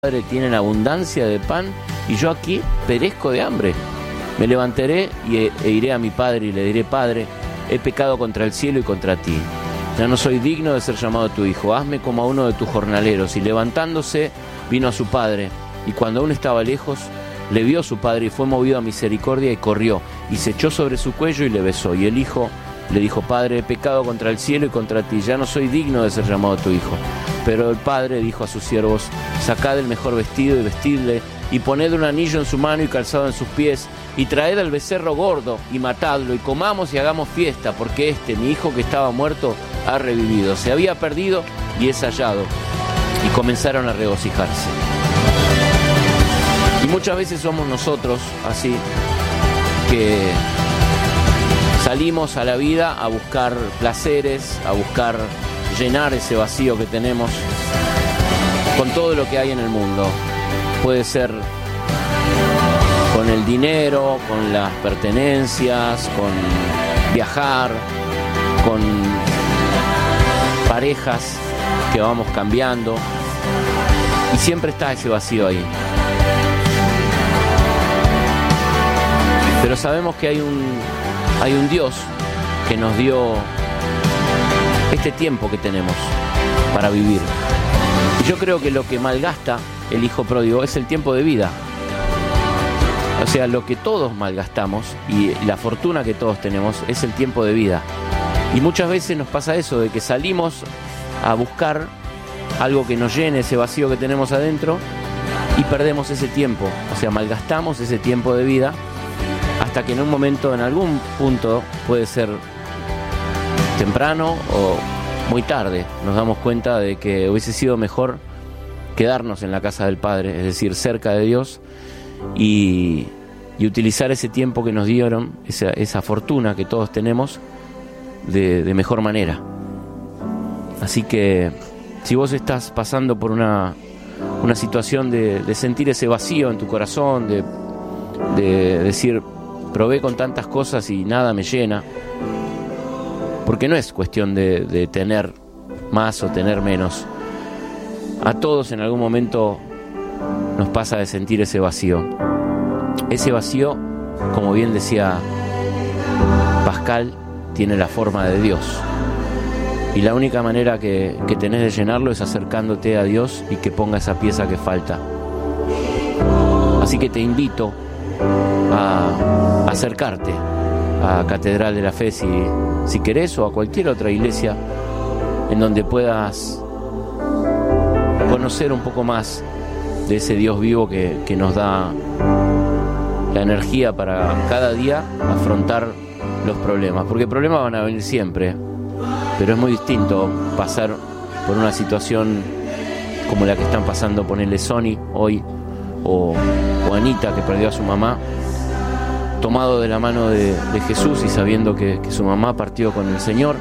Padre tienen abundancia de pan y yo aquí perezco de hambre. Me levantaré e iré a mi padre y le diré: Padre, he pecado contra el cielo y contra ti. Ya no soy digno de ser llamado tu hijo. Hazme como a uno de tus jornaleros. Y levantándose vino a su padre, y cuando aún estaba lejos, le vio su padre y fue movido a misericordia y corrió y se echó sobre su cuello y le besó. Y el hijo le dijo: Padre, he pecado contra el cielo y contra ti. Ya no soy digno de ser llamado tu hijo. Pero el padre dijo a sus siervos: Sacad el mejor vestido y vestidle, y poned un anillo en su mano y calzado en sus pies, y traed al becerro gordo y matadlo, y comamos y hagamos fiesta, porque mi hijo que estaba muerto, ha revivido. Se había perdido y es hallado. Y comenzaron a regocijarse. Y muchas veces somos nosotros así, que salimos a la vida a buscar placeres, a buscar llenar ese vacío que tenemos con todo lo que hay en el mundo. Puede ser con el dinero, con las pertenencias, con viajar, con parejas que vamos cambiando, y siempre está ese vacío ahí. Pero sabemos que hay un Dios que nos dio este tiempo que tenemos para vivir. Y yo creo que lo que malgasta el hijo pródigo es el tiempo de vida. O sea, lo que todos malgastamos y la fortuna que todos tenemos es el tiempo de vida. Y muchas veces nos pasa eso, de que salimos a buscar algo que nos llene ese vacío que tenemos adentro y perdemos ese tiempo. O sea, malgastamos ese tiempo de vida hasta que en un momento, en algún punto, puede ser temprano o muy tarde, nos damos cuenta de que hubiese sido mejor quedarnos en la casa del Padre, es decir, cerca de Dios, y utilizar ese tiempo que nos dieron, esa fortuna que todos tenemos, de mejor manera. Así que si vos estás pasando por una situación de sentir ese vacío en tu corazón, de decir: probé con tantas cosas y nada me llena, porque no es cuestión de tener más o tener menos. A todos en algún momento nos pasa de sentir ese vacío. Ese vacío, como bien decía Pascal, tiene la forma de Dios. Y la única manera que tenés de llenarlo es acercándote a Dios y que ponga esa pieza que falta. Así que te invito a acercarte a Catedral de la Fe si querés, o a cualquier otra iglesia en donde puedas conocer un poco más de ese Dios vivo que nos da la energía para cada día afrontar los problemas, porque problemas van a venir siempre, pero es muy distinto pasar por una situación como la que están pasando, ponerle Sony hoy, o Anita, que perdió a su mamá, tomado de la mano de Jesús y sabiendo que su mamá partió con el Señor,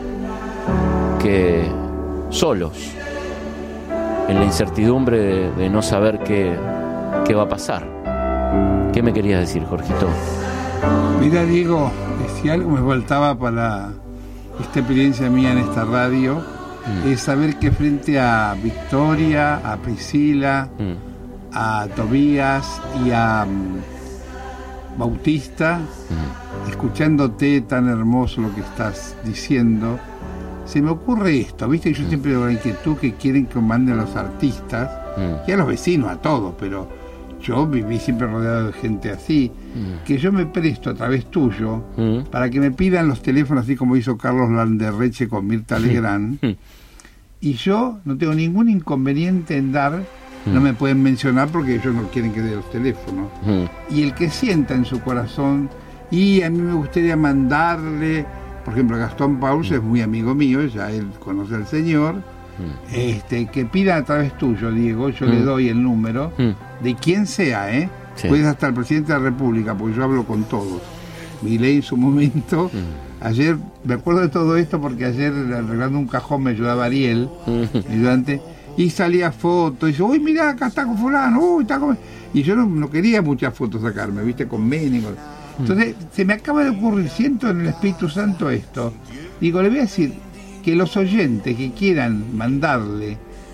que solos, en la incertidumbre de no saber qué va a pasar. ¿Qué me querías decir, Jorgito? Mira, Diego, si algo me faltaba para esta experiencia mía en esta radio, es saber que frente a Victoria, a Priscila, a Tobías y a Bautista, escuchándote tan hermoso lo que estás diciendo, se me ocurre esto, viste que yo siempre tengo la inquietud que quieren que manden a los artistas y a los vecinos, a todos, pero yo viví siempre rodeado de gente así, que yo me presto a través tuyo para que me pidan los teléfonos, así como hizo Carlos Landerreche con Mirta Legrand, y yo no tengo ningún inconveniente en dar. No me pueden mencionar porque ellos no quieren que dé los teléfonos. Y el que sienta en su corazón, y a mí me gustaría mandarle, por ejemplo, Gastón Pauls es muy amigo mío, ya él conoce al Señor, que pida a través tuyo, Diego, yo le doy el número de quien sea, sí. Puedes hasta el presidente de la República, porque yo hablo con todos. Milei en su momento, ayer, me acuerdo de todo esto porque ayer arreglando un cajón me ayudaba Ariel, mi ayudante, y salía fotos, y dice: uy, mirá, acá está con fulano, uy, está con... Y yo no quería muchas fotos sacarme, viste, con Menem. Entonces, se me acaba de ocurrir, siento en el Espíritu Santo esto. Digo, le voy a decir que los oyentes que quieran mandarle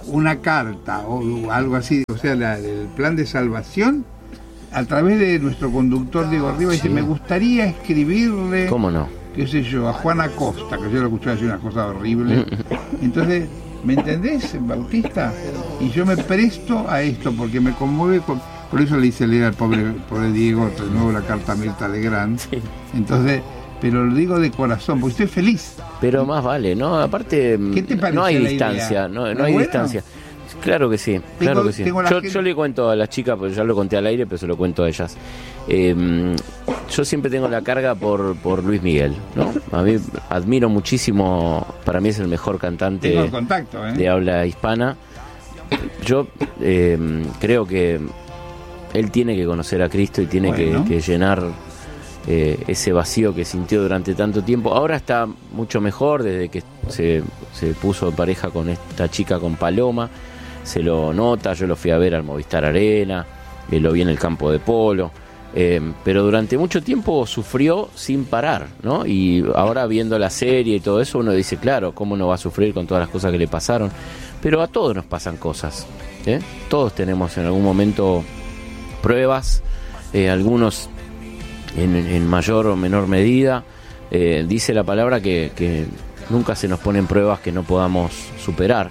una carta o algo así, o sea, el plan de salvación, a través de nuestro conductor Diego Rivas, dice, me gustaría escribirle, ¿cómo no? Qué sé yo, a Juan Acosta, que yo lo escuché decir una cosa horrible. Entonces, ¿me entendés, Bautista? Y yo me presto a esto porque me conmueve, por eso le hice leer al pobre Diego de nuevo la carta a Mirta Legrand. Sí. Entonces, pero lo digo de corazón, porque estoy feliz. Pero más vale, ¿no? Aparte, ¿qué te parece no hay la distancia, idea? no hay bueno? distancia. Claro que sí, claro que sí. Yo le cuento a las chicas, pues ya lo conté al aire, pero se lo cuento a ellas. Yo siempre tengo la carga por Luis Miguel, ¿no? A mí admiro muchísimo, para mí es el mejor cantante de habla hispana. Yo creo que él tiene que conocer a Cristo y tiene que llenar ese vacío que sintió durante tanto tiempo. Ahora está mucho mejor desde que se puso en pareja con esta chica, con Paloma. Se lo nota, yo lo fui a ver al Movistar Arena, lo vi en el campo de polo, pero durante mucho tiempo sufrió sin parar, ¿no? Y ahora viendo la serie y todo eso, uno dice, claro, ¿cómo no va a sufrir con todas las cosas que le pasaron? Pero a todos nos pasan cosas, ¿eh? Todos tenemos en algún momento pruebas, algunos en mayor o menor medida. Dice la palabra que nunca se nos ponen pruebas que no podamos superar.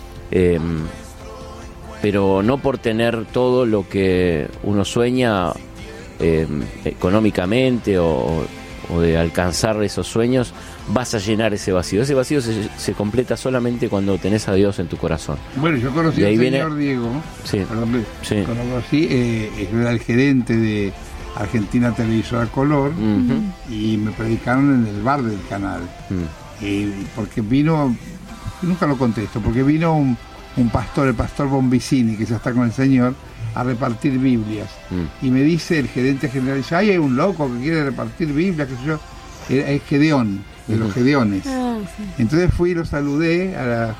Pero no por tener todo lo que uno sueña económicamente o de alcanzar esos sueños, vas a llenar ese vacío. Ese vacío se completa solamente cuando tenés a Dios en tu corazón. Bueno, yo conocí al señor Diego, conocí, era el gerente de Argentina Televisora Color, y me predicaron en el bar del canal. Porque vino, nunca lo contesto, porque vino un pastor, el pastor Bombicini, que ya está con el Señor, a repartir Biblias. Y me dice el gerente general, dice, hay un loco que quiere repartir Biblias, qué sé yo. Es Gedeón, de los Gedeones. Entonces fui y lo saludé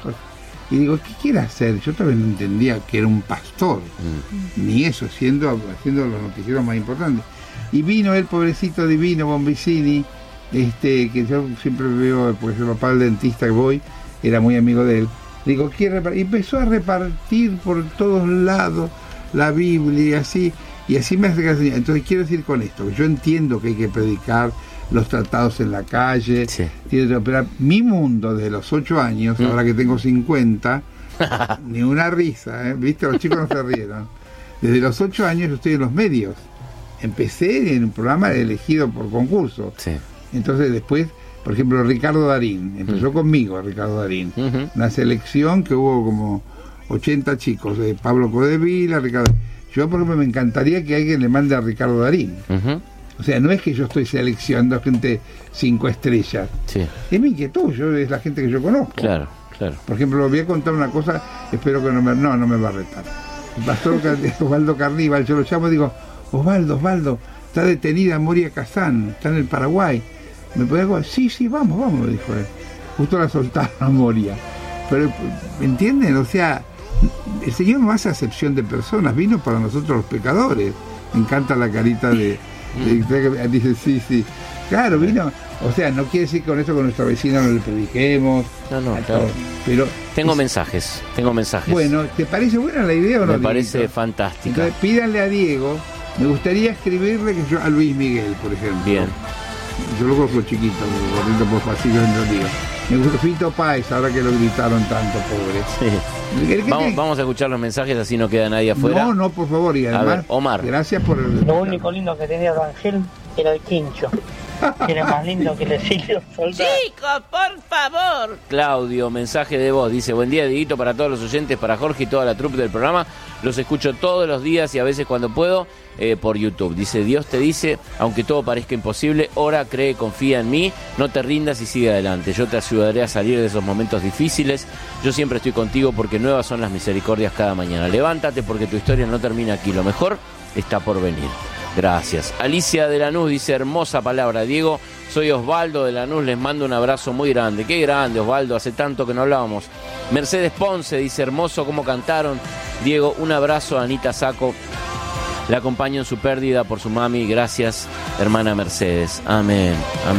y digo, ¿qué quiere hacer? Yo todavía no entendía que era un pastor, ni eso, haciendo los noticieros más importantes. Y vino el pobrecito divino Bombicini, que yo siempre veo, porque es el papá del dentista que voy, era muy amigo de él. Digo, y empezó a repartir por todos lados la Biblia, y así me hace caso. Entonces quiero decir con esto, que yo entiendo que hay que predicar los tratados en la calle, pero mi mundo desde los 8 años, ahora que tengo 50, ni una risa, ¿viste? Los chicos no se rieron. Desde los 8 años yo estoy en los medios. Empecé en un programa elegido por concurso. Entonces después, por ejemplo, Ricardo Darín, empezó conmigo Ricardo Darín, una selección que hubo como 80 chicos, de Pablo Codevila, Ricardo. Yo, por ejemplo, me encantaría que alguien le mande a Ricardo Darín. O sea, no es que yo estoy seleccionando gente 5 estrellas. Es mi inquietud, es la gente que yo conozco. Claro. Por ejemplo, voy a contar una cosa, espero que no me va a retar. El pastor Osvaldo Carníbal, yo lo llamo y digo, Osvaldo, está detenida Moria Kazán, está en el Paraguay. ¿Me puede decir? Sí, vamos, me dijo él. Justo la soltaron a Moria. Pero, ¿me entienden? O sea, el Señor no hace acepción de personas, vino para nosotros los pecadores. Me encanta la carita dice, sí. Claro, vino. O sea, no quiere decir con eso que a nuestra vecina no le prediquemos. No, claro. Pero tengo mensajes. Bueno, ¿te parece buena la idea o no? Me parece fantástica. Entonces, pídanle a Diego. Me gustaría escribirle a Luis Miguel, por ejemplo. Bien. Yo lo conozco chiquito, corriendo por pasillos en el río. Me gustó Fito Páez, ahora que lo gritaron tanto, pobre. Vamos a escuchar los mensajes, así no queda nadie afuera. No, por favor. Y además, a ver, Omar. Gracias por el... Lo único lindo que tenía Rangel era el quincho. Era más lindo que el Silvio Soldado. Chicos, por favor. Claudio, mensaje de voz. Dice, buen día, Dieguito, para todos los oyentes, para Jorge y toda la trupe del programa. Los escucho todos los días y a veces cuando puedo por YouTube. Dice, Dios te dice, aunque todo parezca imposible, ora, cree, confía en mí, no te rindas y sigue adelante. Yo te ayudaré a salir de esos momentos difíciles. Yo siempre estoy contigo porque nuevas son las misericordias cada mañana. Levántate porque tu historia no termina aquí. Lo mejor está por venir. Gracias. Alicia de Lanús dice, hermosa palabra, Diego. Soy Osvaldo de Lanús, les mando un abrazo muy grande. Qué grande, Osvaldo, hace tanto que no hablábamos. Mercedes Ponce dice, hermoso cómo cantaron. Diego, un abrazo a Anita Saco. La acompaño en su pérdida por su mami. Gracias, hermana Mercedes. Amén.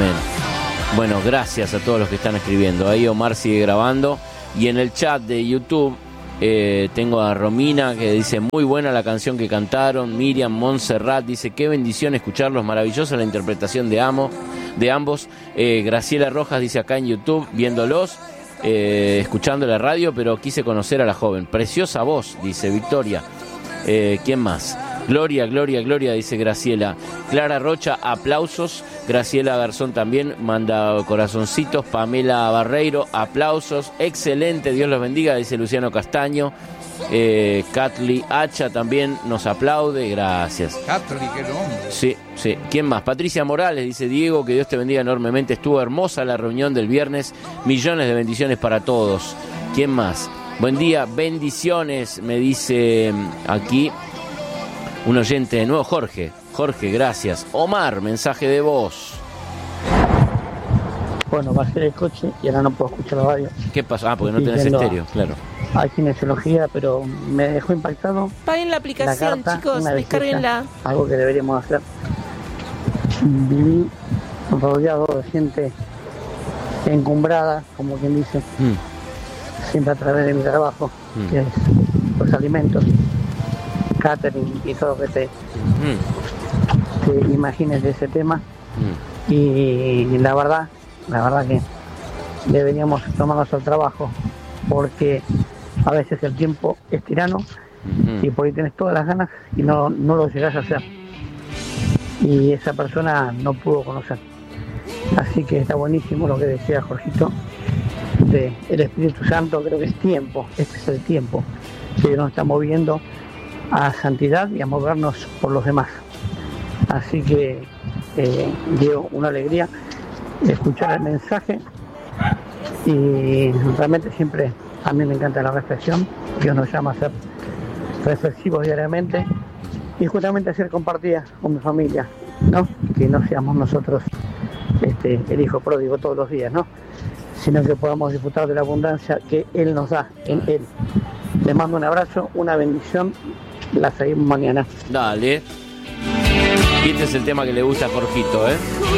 Bueno, gracias a todos los que están escribiendo. Ahí Omar sigue grabando. Y en el chat de YouTube Tengo a Romina que dice muy buena la canción que cantaron. Miriam Montserrat dice qué bendición escucharlos, maravillosa la interpretación de ambos. Graciela Rojas dice acá en YouTube viéndolos, escuchando la radio, pero quise conocer a la joven. Preciosa voz, dice Victoria. ¿Quién más? Gloria, dice Graciela. Clara Rocha, aplausos. Graciela Garzón también manda corazoncitos. Pamela Barreiro, aplausos. Excelente, Dios los bendiga, dice Luciano Castaño. Catly Hacha también nos aplaude, gracias. Catly, qué nombre. Sí. ¿Quién más? Patricia Morales, dice Diego, que Dios te bendiga enormemente. Estuvo hermosa la reunión del viernes. Millones de bendiciones para todos. ¿Quién más? Buen día, bendiciones, me dice aquí un oyente de nuevo, Jorge, gracias. Omar, mensaje de voz. Bueno, bajé del coche y ahora no puedo escuchar la radio. ¿Qué pasa? Porque no tenés estéreo, claro. Hay kinesiología, pero me dejó impactado. Paguen la aplicación, la carta, chicos, descárguenla. Algo que deberíamos hacer. Viví rodeado de gente encumbrada, como quien dice, siempre a través de mi trabajo, que es los alimentos, catering y todo lo que te imagines de ese tema. Y la verdad que deberíamos tomarnos al trabajo, porque a veces el tiempo es tirano y por ahí tienes todas las ganas y no lo llegás a hacer, y esa persona no pudo conocer. Así que está buenísimo lo que decía Jorgito de el Espíritu Santo. Creo que es tiempo, este es el tiempo que nos está moviendo a santidad y a movernos por los demás. Así que dio una alegría escuchar el mensaje, y realmente siempre a mí me encanta la reflexión. Dios nos llama a ser reflexivos diariamente y justamente a ser compartidas con mi familia, ¿no? Que no seamos nosotros el hijo pródigo todos los días, ¿no? Sino que podamos disfrutar de la abundancia que Él nos da en Él. Les mando un abrazo, una bendición. La seguimos mañana. Dale. Y este es el tema que le gusta a Jorgito, ¿eh?